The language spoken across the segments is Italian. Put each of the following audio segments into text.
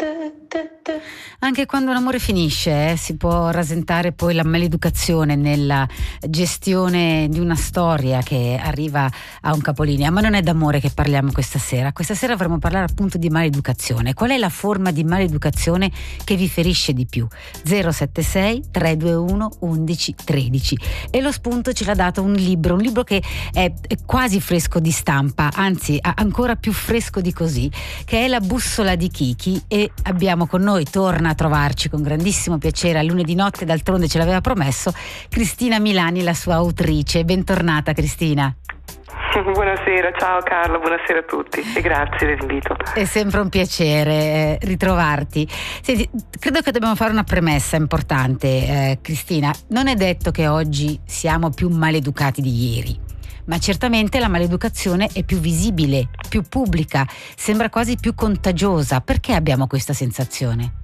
Anche quando un amore finisce, si può rasentare poi la maleducazione nella gestione di una storia che arriva a un capolinea. Ma non è d'amore che parliamo questa sera. Questa sera vorremmo parlare appunto di maleducazione. Qual è la forma di maleducazione che vi ferisce di più? 076 321 11 13. E lo spunto ce l'ha dato un libro che è quasi fresco di stampa, anzi ancora più fresco di così, che è La bussola di Kiki, e abbiamo con noi, torna a trovarci con grandissimo piacere a lunedì notte, d'altronde ce l'aveva promesso, Cristina Milani, la sua autrice. Bentornata Cristina. Buonasera, ciao Carlo, buonasera a tutti e grazie dell'invito. È sempre un piacere ritrovarti. Senti, credo che dobbiamo fare una premessa importante, Cristina. Non è detto che oggi siamo più maleducati di ieri, ma certamente la maleducazione è più visibile, più pubblica, sembra quasi più contagiosa. Perché abbiamo questa sensazione?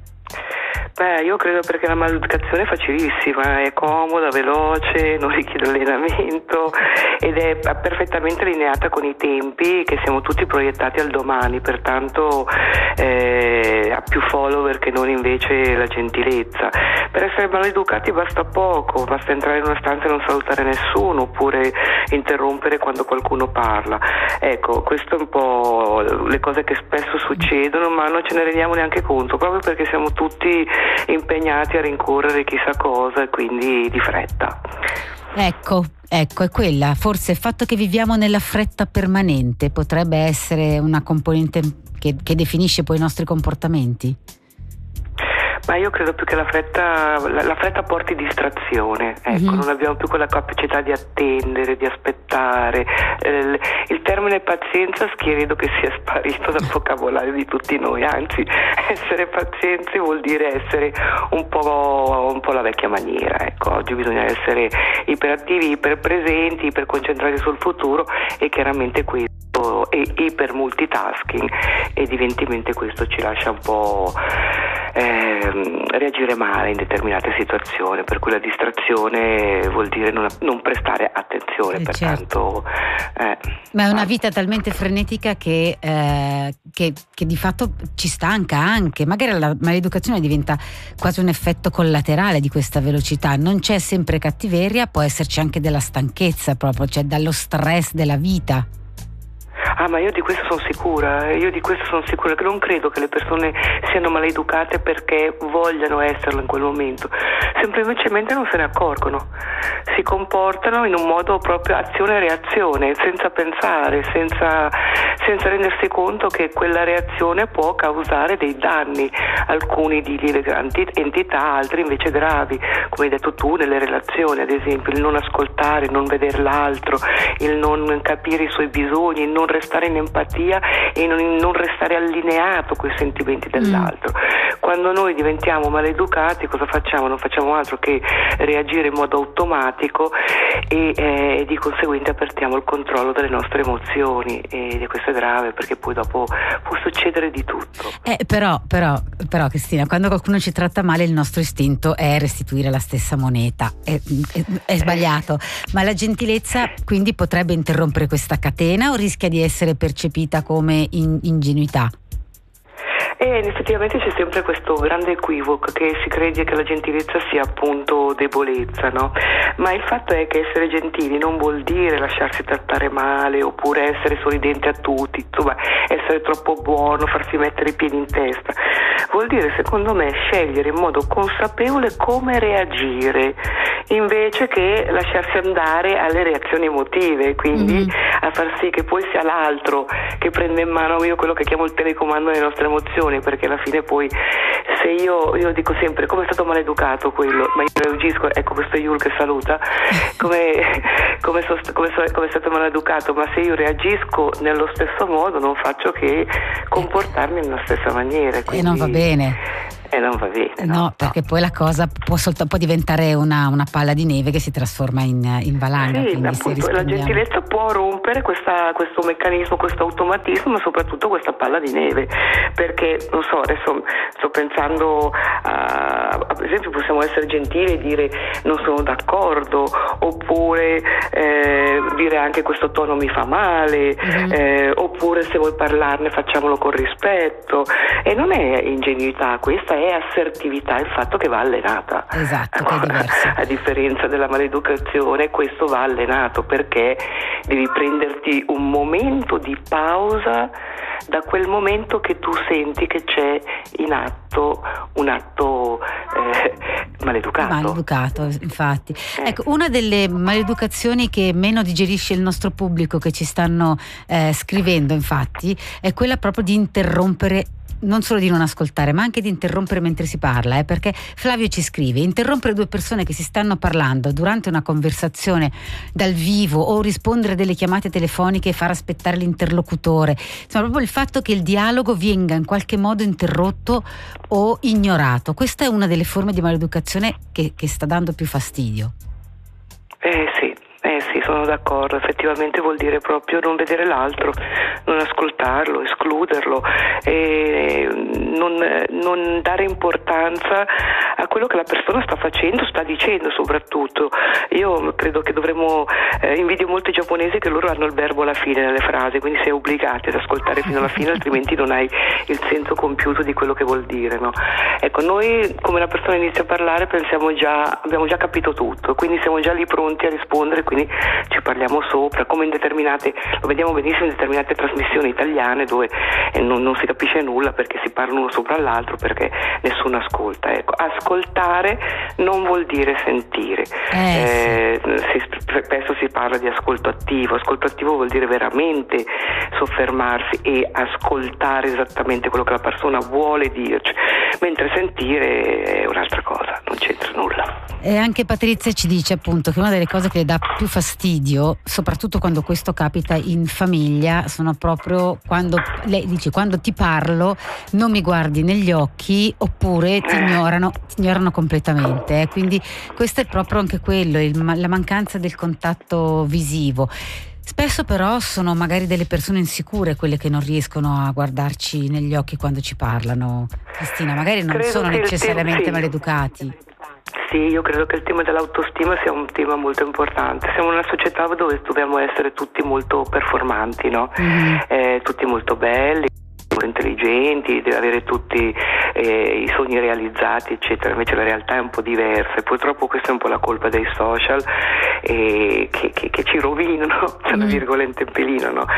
Io credo perché la maleducazione è facilissima, è comoda, veloce, non richiede allenamento ed è perfettamente allineata con i tempi, che siamo tutti proiettati al domani, pertanto ha più follower che non invece la gentilezza. Per essere maleducati basta poco, basta entrare in una stanza e non salutare nessuno, oppure interrompere quando qualcuno parla. Ecco, questo è un po' le cose che spesso succedono, ma non ce ne rendiamo neanche conto, proprio perché siamo tutti impegnati a rincorrere chissà cosa e quindi di fretta. Ecco, è quella, forse il fatto che viviamo nella fretta permanente potrebbe essere una componente che definisce poi i nostri comportamenti? Ma io credo più che la fretta porti distrazione, ecco, non abbiamo più quella capacità di attendere, di aspettare. Il termine pazienza credo che sia sparito dal vocabolario di tutti noi, anzi essere pazienti vuol dire essere un po' la vecchia maniera, ecco. Oggi bisogna essere iperattivi, iperpresenti, iperconcentrati sul futuro, e chiaramente questo è iper multitasking, ed evidentemente questo ci lascia un po' reagire male in determinate situazioni, per cui la distrazione vuol dire non prestare attenzione, pertanto ma è una vita talmente frenetica che di fatto ci stanca anche. Magari la maleducazione diventa quasi un effetto collaterale di questa velocità. Non c'è sempre cattiveria, può esserci anche della stanchezza, proprio, cioè dallo stress della vita. Ma io di questo sono sicura, che non credo che le persone siano maleducate perché vogliano esserlo in quel momento, semplicemente non se ne accorgono, si comportano in un modo proprio azione e reazione, senza pensare, senza rendersi conto che quella reazione può causare dei danni, alcuni di lieve entità, altri invece gravi, come hai detto tu nelle relazioni, ad esempio il non ascoltare, il non vedere l'altro, il non capire i suoi bisogni, il non restare in empatia e non restare allineato con i sentimenti dell'altro. Quando noi diventiamo maleducati, cosa facciamo? Non facciamo altro che reagire in modo automatico e di conseguenza perdiamo il controllo delle nostre emozioni, e questo è grave, perché poi dopo può succedere di tutto. Però Cristina, quando qualcuno ci tratta male, il nostro istinto è restituire la stessa moneta. È sbagliato, ma la gentilezza quindi potrebbe interrompere questa catena, o rischia di essere percepita come ingenuità? Effettivamente c'è sempre questo grande equivoco, che si crede che la gentilezza sia appunto debolezza, no? Ma il fatto è che essere gentili non vuol dire lasciarsi trattare male, oppure essere sorridenti a tutti, insomma essere troppo buono, farsi mettere i piedi in testa. Vuol dire, secondo me, scegliere in modo consapevole come reagire, invece che lasciarsi andare alle reazioni emotive, quindi a far sì che poi sia l'altro che prende in mano quello che chiamo il telecomando delle nostre emozioni, perché alla fine poi, se io dico sempre come è stato maleducato quello, ma io reagisco, ecco, questo è Yul che saluta, come è stato maleducato, ma se io reagisco nello stesso modo non faccio che comportarmi nella stessa maniera, quindi, e non va bene. E non va bene. No, perché poi la cosa può diventare una palla di neve che si trasforma in valanga. Sì, appunto, la gentilezza può rompere questo meccanismo, questo automatismo, ma soprattutto questa palla di neve, perché non so, adesso sto pensando ad esempio possiamo essere gentili e dire non sono d'accordo, oppure dire anche questo tono mi fa male, oppure se vuoi parlarne facciamolo con rispetto, e non è ingenuità, questa è assertività, il fatto che va allenata. Esatto, che è diverso. A differenza della maleducazione, questo va allenato, perché devi prenderti un momento di pausa da quel momento che tu senti che c'è in atto un atto maleducato, infatti. Ecco, una delle maleducazioni che meno digerisce il nostro pubblico, che ci stanno scrivendo infatti, è quella proprio di interrompere, non solo di non ascoltare, ma anche di interrompere mentre si parla, perché Flavio ci scrive: interrompere due persone che si stanno parlando durante una conversazione dal vivo, o rispondere delle chiamate telefoniche e far aspettare l'interlocutore, insomma proprio il fatto che il dialogo venga in qualche modo interrotto o ignorato. Questa è una delle forme di maleducazione che sta dando più fastidio. Sì, sono d'accordo, effettivamente vuol dire proprio non vedere l'altro, non ascoltarlo, escluderlo, e non dare importanza a quello che la persona sta facendo, sta dicendo soprattutto. Io credo che dovremmo, invidio molto i giapponesi che loro hanno il verbo alla fine nelle frasi, quindi sei obbligati ad ascoltare fino alla fine, altrimenti non hai il senso compiuto di quello che vuol dire, no? Ecco, noi come la persona inizia a parlare abbiamo già capito tutto, quindi siamo già lì pronti a rispondere, quindi ci parliamo sopra, come lo vediamo benissimo in determinate trasmissioni italiane dove non si capisce nulla perché si parla uno sopra l'altro, perché nessuno ascolta. Ecco, ascoltare non vuol dire sentire. Spesso si parla di ascolto attivo vuol dire veramente soffermarsi e ascoltare esattamente quello che la persona vuole dirci, mentre sentire è un'altra cosa, non c'entra nulla. E anche Patrizia ci dice appunto che una delle cose che le dà più fastidio, soprattutto quando questo capita in famiglia, sono proprio quando lei dice: quando ti parlo non mi guardi negli occhi, oppure ti ignorano completamente. Quindi questo è proprio anche quello, la mancanza del contatto visivo. Spesso però sono magari delle persone insicure quelle che non riescono a guardarci negli occhi quando ci parlano, Cristina, magari non sono necessariamente maleducati. Sì, io credo che il tema dell'autostima sia un tema molto importante. Siamo in una società dove dobbiamo essere tutti molto performanti, no? Tutti molto belli, molto intelligenti, deve avere tutti i sogni realizzati, eccetera. Invece la realtà è un po' diversa, e purtroppo questa è un po' la colpa dei social, che ci rovinano, tra virgolette, un pelino, no?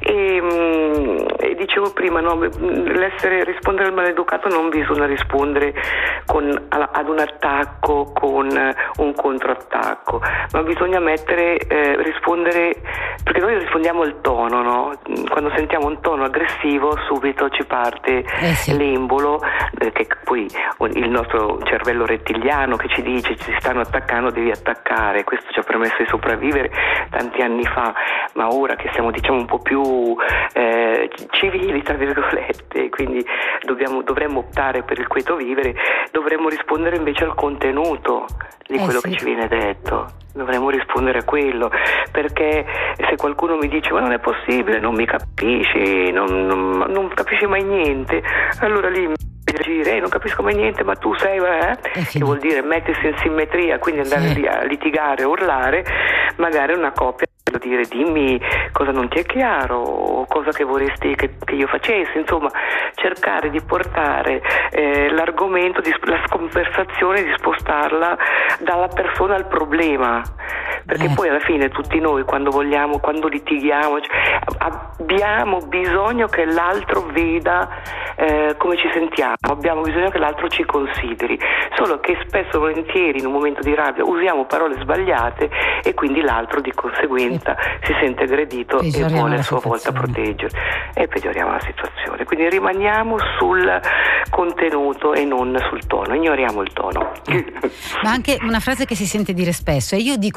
E dicevo prima, no, rispondere al maleducato non bisogna rispondere ad un attacco con un controattacco, ma bisogna rispondere, perché noi rispondiamo al tono, no? Quando sentiamo un tono aggressivo subito ci parte l'embolo, che poi il nostro cervello rettiliano che ci dice: ci stanno attaccando, devi attaccare. Questo ci ha permesso di sopravvivere tanti anni fa, ma ora che siamo, diciamo, un po' più civili, tra virgolette, quindi dovremmo optare per il quieto vivere, dovremmo rispondere invece al contenuto di quello che ci viene detto. Dovremmo rispondere a quello, perché se qualcuno mi dice: ma non è possibile, non mi capisci, non capisci mai niente, allora lì dire non capisco mai niente, ma tu sei che vuol dire mettersi in simmetria, quindi andare lì a litigare, urlare. Magari una coppia dire: dimmi cosa non ti è chiaro, o cosa che vorresti che io facessi, insomma cercare di portare l'argomento, la conversazione, di spostarla dalla persona al problema, perché poi alla fine tutti noi quando litighiamo, abbiamo bisogno che l'altro veda come ci sentiamo, abbiamo bisogno che l'altro ci consideri, solo che spesso e volentieri in un momento di rabbia usiamo parole sbagliate e quindi l'altro di conseguenza si sente aggredito e vuole a sua volta proteggere, e peggioriamo la situazione. Quindi rimaniamo sul contenuto e non sul tono, ignoriamo il tono. Ma anche una frase che si sente dire spesso è: io dico quello che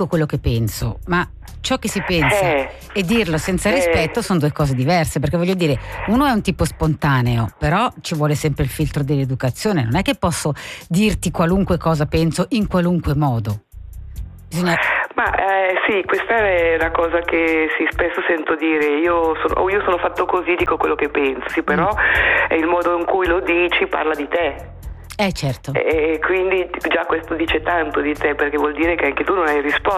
penso, ma ciò che si pensa e dirlo senza rispetto sono due cose diverse, perché voglio dire, uno è un tipo spontaneo, però ci vuole sempre il filtro dell'educazione, non è che posso dirti qualunque cosa penso in qualunque modo. Bisogna... Sì, questa è una cosa che spesso sento dire, io sono fatto così, dico quello che pensi, però è il modo in cui lo dici parla di te. Certo. E quindi già questo dice tanto di te, perché vuol dire che anche tu non hai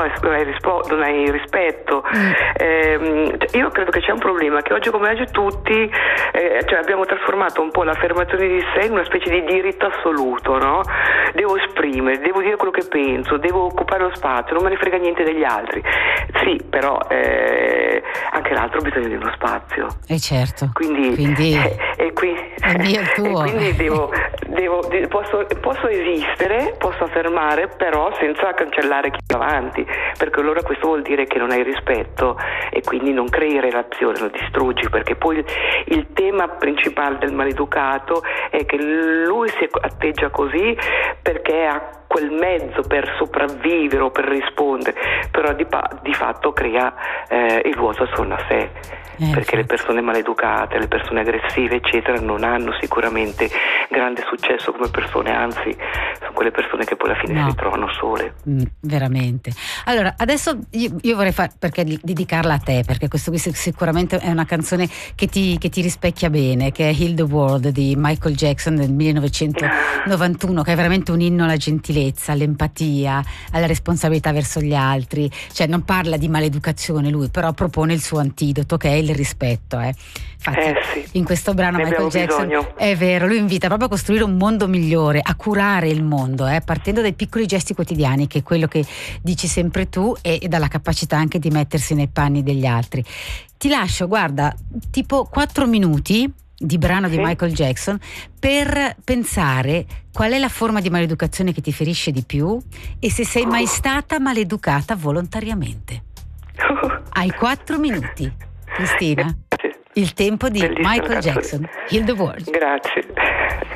rispetto. Io credo che c'è un problema, che oggi come oggi tutti abbiamo trasformato un po' l'affermazione di sé in una specie di diritto assoluto, no? Devo esprimere, devo dire quello che penso, devo occupare lo spazio, non me ne frega niente degli altri. Sì, però anche l'altro ha bisogno di uno spazio. Certo. Quindi il mio e il tuo. E quindi posso esistere, posso affermare, però senza cancellare chi è davanti, perché allora questo vuol dire che non hai rispetto e quindi non crei relazione, lo distruggi, perché poi il tema principale del maleducato è che lui si atteggia così perché ha quel mezzo per sopravvivere o per rispondere, però di fatto crea il vuoto attorno a sé. Perché le persone maleducate, le persone aggressive eccetera non hanno sicuramente grande successo come persone, anzi sono quelle persone che poi alla fine si ritrovano sole. Veramente. Allora adesso io vorrei dedicarla a te, perché questo qui sicuramente è una canzone che ti rispecchia bene, che è Heal the World di Michael Jackson del 1991, che è veramente un inno alla gentilezza, all'empatia, alla responsabilità verso gli altri, cioè non parla di maleducazione lui, però propone il suo antidoto, che è il rispetto. Infatti in questo brano Michael Jackson è vero, lui invita proprio a costruire un mondo migliore, a curare il mondo, partendo dai piccoli gesti quotidiani, che è quello che dici sempre tu, e dalla capacità anche di mettersi nei panni degli altri. Ti lascio, guarda, tipo 4 minuti di brano di Michael Jackson per pensare qual è la forma di maleducazione che ti ferisce di più e se sei mai stata maleducata volontariamente. Hai 4 minuti, Cristina. Il tempo di Michael Jackson, Heal the World. Grazie.